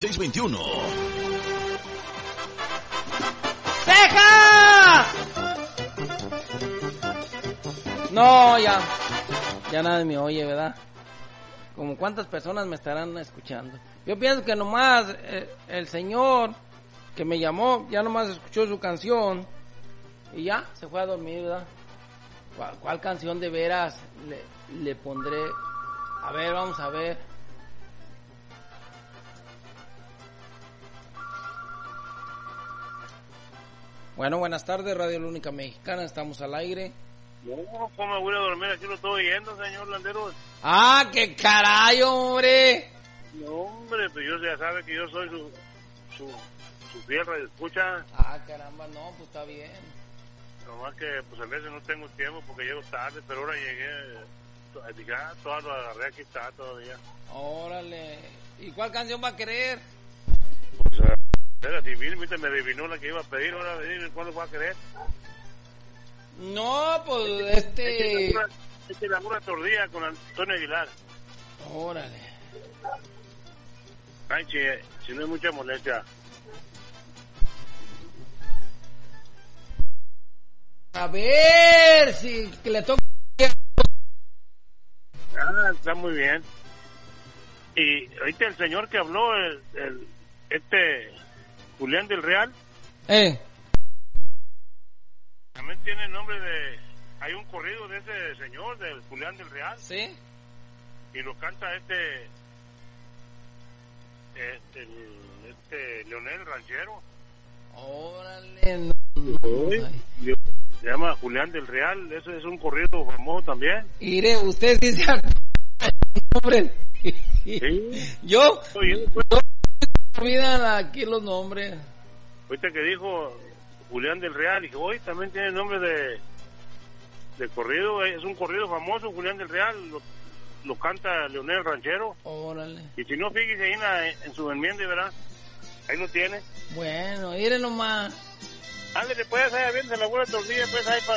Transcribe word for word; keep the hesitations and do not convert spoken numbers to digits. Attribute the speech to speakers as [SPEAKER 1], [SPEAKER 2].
[SPEAKER 1] seis veintiuno.
[SPEAKER 2] ¡Ceja! No, ya. Ya nadie me oye, ¿verdad? Como cuántas personas me estarán escuchando. Yo pienso que nomás eh, el señor que me llamó, ya nomás escuchó su canción y ya, se fue a dormir, ¿verdad? ¿Cuál, cuál canción de veras le, le pondré? A ver, vamos a ver. Bueno, buenas tardes, Radio La Única Mexicana, estamos al aire.
[SPEAKER 3] No, ¿cómo me voy a dormir? Aquí lo estoy oyendo, señor Landeros.
[SPEAKER 2] ¡Ah, qué caray, hombre!
[SPEAKER 3] No, hombre, pues yo ya sabe que yo soy su, su, su fiel radioescucha.
[SPEAKER 2] Ah, caramba, no, pues está bien.
[SPEAKER 3] Nomás que, pues a veces no tengo tiempo porque llego tarde, pero ahora llegué, dije, ah, todo lo agarré, aquí está todavía.
[SPEAKER 2] Órale. ¿Y cuál canción va a querer?
[SPEAKER 3] Pues, uh, era divino, viste, me adivinó la que iba a pedir, ahora dime cuándo va a querer.
[SPEAKER 2] No, pues este...
[SPEAKER 3] Este es la pura tordilla con Antonio Aguilar.
[SPEAKER 2] Órale.
[SPEAKER 3] Ay, si, si no hay mucha molestia.
[SPEAKER 2] A ver si que le toca.
[SPEAKER 3] Ah, está muy bien. Y ahorita el señor que habló, el, el este Julián del Real,
[SPEAKER 2] Eh.
[SPEAKER 3] también tiene el nombre de... Hay un corrido de ese señor, del Julián del Real.
[SPEAKER 2] ¿Sí?
[SPEAKER 3] Y lo canta este... Este, el, este Leonel Ranchero.
[SPEAKER 2] Órale, no, no,
[SPEAKER 3] Sí, se llama Julián del Real, ese es un corrido famoso también.
[SPEAKER 2] Mire, usted sí se acuerda del nombre.
[SPEAKER 3] Sí.
[SPEAKER 2] Yo,
[SPEAKER 3] Oye, pues,
[SPEAKER 2] no me olvidan aquí los nombres.
[SPEAKER 3] ahorita que dijo Julián del Real, dije, hoy también tiene el nombre de, de corrido, es un corrido famoso, Julián del Real, lo, lo canta Leonel Ranchero.
[SPEAKER 2] Órale.
[SPEAKER 3] Y si no, fíjese ahí en, la, en su enmienda, ¿verdad? Ahí lo tiene.
[SPEAKER 2] Bueno, mire nomás.
[SPEAKER 3] Ándale, pues, ahí bien, se la buena tortilla, pues, ahí para